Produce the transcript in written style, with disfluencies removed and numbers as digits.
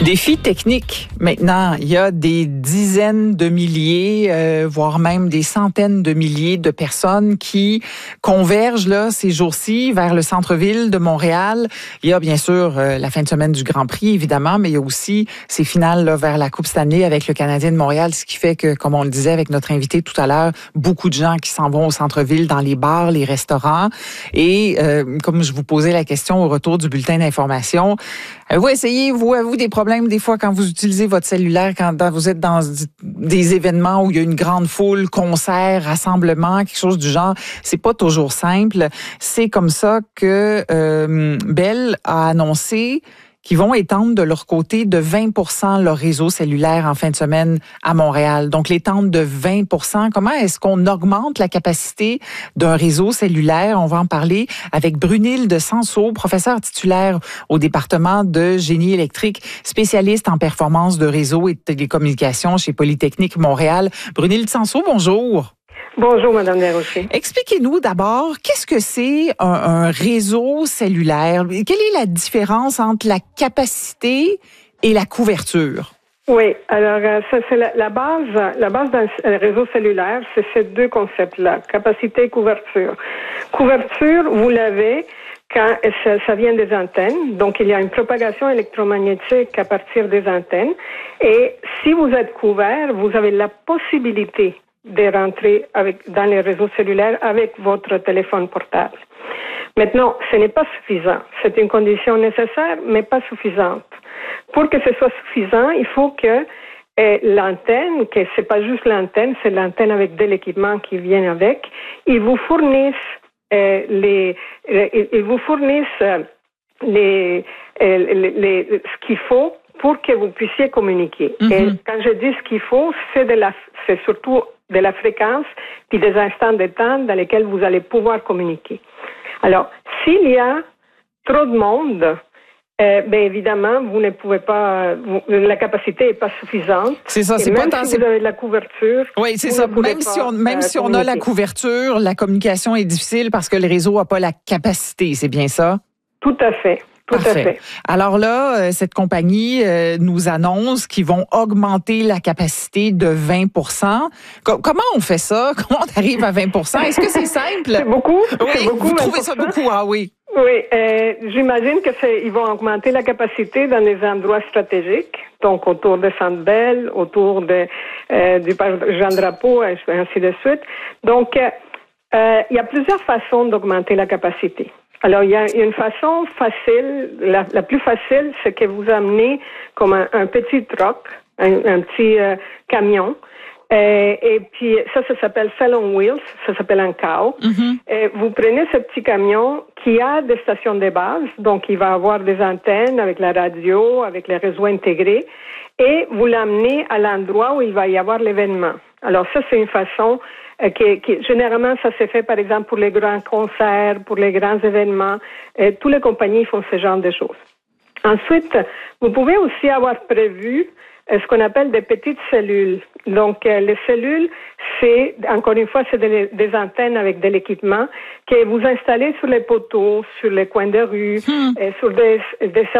Défi technique. Maintenant, il y a des dizaines de milliers, voire même des centaines de milliers de personnes qui convergent là ces jours-ci vers le centre-ville de Montréal. Il y a bien sûr la fin de semaine du Grand Prix, évidemment, mais il y a aussi ces finales là, vers la Coupe Stanley avec le Canadien de Montréal, ce qui fait que, comme on le disait avec notre invité tout à l'heure, beaucoup de gens qui s'en vont au centre-ville, dans les bars, les restaurants. Et comme je vous posais la question au retour du bulletin d'information, vous essayez, vous, des problèmes des fois quand vous utilisez votre cellulaire, quand vous êtes dans des événements où il y a une grande foule, concert, rassemblement, quelque chose du genre. C'est pas toujours simple. C'est comme ça que Bell a annoncé qu'ils vont étendre de leur côté de 20% leur réseau cellulaire en fin de semaine à Montréal. Donc, l'étendre de 20%, comment est-ce qu'on augmente la capacité d'un réseau cellulaire? On va en parler avec Brunilde Sanso, professeure titulaire au département de génie électrique, spécialiste en performance de réseau et de télécommunications chez Polytechnique Montréal. Brunilde Sanso, bonjour. Bonjour, Madame Desrochers. Expliquez-nous d'abord, qu'est-ce que c'est un réseau cellulaire? Quelle est la différence entre la capacité et la couverture? Oui, alors ça c'est la base d'un réseau cellulaire, c'est ces deux concepts-là, capacité et couverture. Couverture, vous l'avez quand ça vient des antennes, donc il y a une propagation électromagnétique à partir des antennes, et si vous êtes couvert, vous avez la possibilité de rentrer dans les réseaux cellulaires avec votre téléphone portable. Maintenant, ce n'est pas suffisant. C'est une condition nécessaire, mais pas suffisante. Pour que ce soit suffisant, il faut que l'antenne, que c'est pas juste l'antenne, c'est l'antenne avec de l'équipement qui vient avec, ils vous fournissent ce qu'il faut pour que vous puissiez communiquer. Mm-hmm. Et quand je dis ce qu'il faut, c'est surtout de la fréquence puis des instants de temps dans lesquels vous allez pouvoir communiquer. Alors, s'il y a trop de monde, évidemment, vous ne pouvez pas, la capacité n'est pas suffisante. C'est ça, c'est pas tant. Si vous avez de la couverture. Oui, c'est ça. Même si on a la couverture, la communication est difficile parce que le réseau n'a pas la capacité. C'est bien ça? Tout à fait. Parfait. Alors là, cette compagnie nous annonce qu'ils vont augmenter la capacité de 20%. Comment on fait ça? Comment on arrive à 20%? Est-ce que c'est simple? C'est beaucoup. Oui, c'est beaucoup, vous trouvez ça beaucoup? Ah oui. Oui, j'imagine qu'ils vont augmenter la capacité dans des endroits stratégiques, donc autour de Centre Bell, autour du parc Jean-Drapeau, et ainsi de suite. Donc, il y a plusieurs façons d'augmenter la capacité. Alors, il y a une façon facile, la plus facile, c'est que vous amenez comme un petit truck, un petit camion, et puis ça s'appelle Cell on Wheels, ça s'appelle un CAO. Mm-hmm. Vous prenez ce petit camion qui a des stations de base, donc il va avoir des antennes avec la radio, avec les réseaux intégrés, et vous l'amenez à l'endroit où il va y avoir l'événement. Alors ça, c'est une façon qui généralement, ça se fait par exemple pour les grands concerts, pour les grands événements. Toutes les compagnies font ce genre de choses. Ensuite, vous pouvez aussi avoir prévu ce qu'on appelle des petites cellules. Donc, les cellules, c'est, encore une fois, c'est des antennes avec de l'équipement que vous installez sur les poteaux, sur les coins de rue, sur des